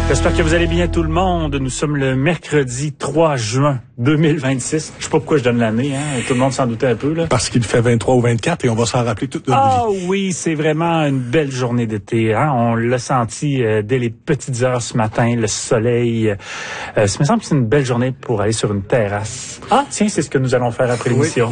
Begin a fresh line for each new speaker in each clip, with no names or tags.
J'espère que vous allez bien tout le monde. Nous sommes le mercredi 3 juin 2026. Je sais pas pourquoi je donne l'année, hein. Tout le monde s'en doutait un peu, là.
Parce qu'il fait 23 ou 24 et on va s'en rappeler toute notre vie.
Ah oui, c'est vraiment une belle journée d'été, hein. On l'a senti dès les petites heures ce matin, le soleil. Ça me semble que c'est une belle journée pour aller sur une terrasse. Ah, tiens, c'est ce que nous allons faire après l'émission.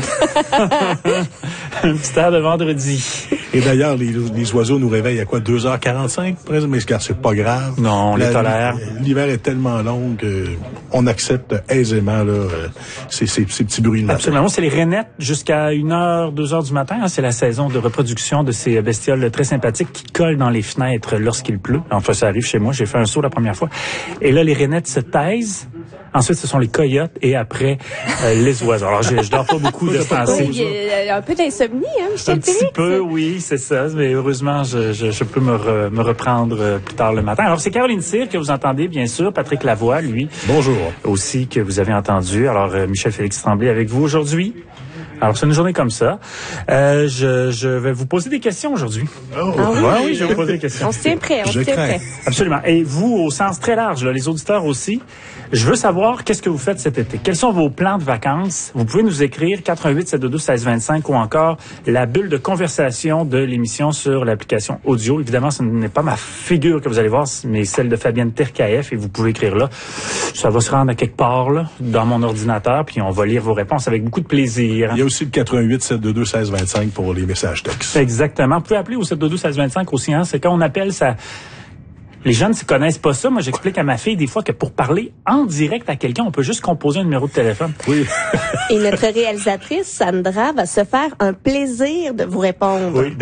Un petit air de vendredi.
Et d'ailleurs, les oiseaux nous réveillent à quoi? 2h45? Mais c'est pas grave.
Non, on les tolère.
L'hiver est tellement long qu'on accepte aisément là, ces petits bruits de matin.
Absolument. Moi, c'est les rainettes jusqu'à 1h, 2h du matin. Hein. C'est la saison de reproduction de ces bestioles très sympathiques qui collent dans les fenêtres lorsqu'il pleut. Enfin, ça arrive chez moi. J'ai fait un saut la première fois. Et là, les rainettes se taisent. Ensuite, ce sont les coyotes et après, les oiseaux. Alors, je dors pas beaucoup de ce temps-ci.
Oui, il y a un peu d'insomnie, hein, Michel Félix?
Un petit peu, oui, c'est ça. Mais heureusement, je peux me reprendre plus tard le matin. Alors, c'est Caroline Cyr que vous entendez, bien sûr. Patrick Lavoie, lui.
Bonjour.
Aussi, que vous avez entendu. Alors, Michel Félix Tremblay avec vous aujourd'hui. Alors, c'est une journée comme ça. Je vais vous poser des questions aujourd'hui.
Oh.
Ah oui?
Oui, je vais vous poser des questions.
On se tient prêt,
Absolument. Et vous, au sens très large, là, les auditeurs aussi, je veux savoir qu'est-ce que vous faites cet été. Quels sont vos plans de vacances? Vous pouvez nous écrire 88-722-1625 ou encore la bulle de conversation de l'émission sur l'application audio. Évidemment, ce n'est pas ma figure que vous allez voir, mais celle de Fabienne Terkaef, et vous pouvez écrire là. Ça va se rendre à quelque part, là, dans mon ordinateur, puis on va lire vos réponses avec beaucoup de plaisir.
Il y a aussi le 88-722-1625 pour les messages textes.
Exactement. Vous pouvez appeler au 722-1625 aussi, hein. C'est quand on appelle ça. Les jeunes ne connaissent pas ça. Moi, j'explique à ma fille des fois que pour parler en direct à quelqu'un, on peut juste composer un numéro de téléphone.
Oui.
Et notre réalisatrice, Sandra, va se faire un plaisir de vous répondre.
Oui.